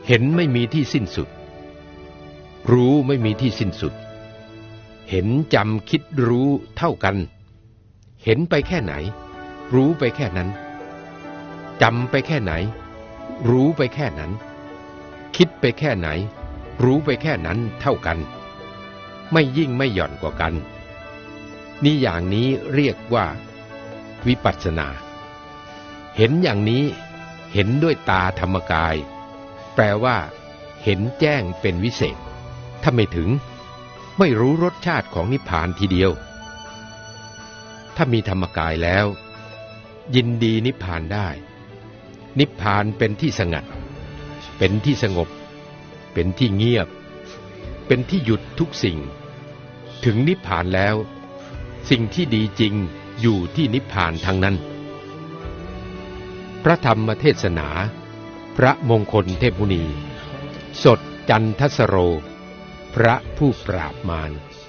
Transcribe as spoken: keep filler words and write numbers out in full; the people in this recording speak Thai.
เห็นไม่มีที่สิ้นสุดรู้ไม่มีที่สิ้นสุดเห็นจำคิดรู้เท่ากันเห็นไปแค่ไหนรู้ไปแค่นั้นจำไปแค่ไหนรู้ไปแค่นั้นคิดไปแค่ไหนรู้ไปแค่นั้นเท่ากันไม่ยิ่งไม่หย่อนกว่ากันนี่อย่างนี้เรียกว่าวิปัสสนาเห็นอย่างนี้เห็นด้วยตาธรรมกายแปลว่าเห็นแจ้งเป็นวิเศษถ้าไม่ถึงไม่รู้รสชาติของนิพพานทีเดียวถ้ามีธรรมกายแล้วยินดีนิพพานได้นิพพานเป็นที่สงัดเป็นที่สงบเป็นที่เงียบเป็นที่หยุดทุกสิ่งถึงนิพพานแล้วสิ่งที่ดีจริงอยู่ที่นิพพานทั้งนั้นพระธรรมเทศนาพระมงคลเทพมุนีสดจันทสโรพระผู้ปราบมาร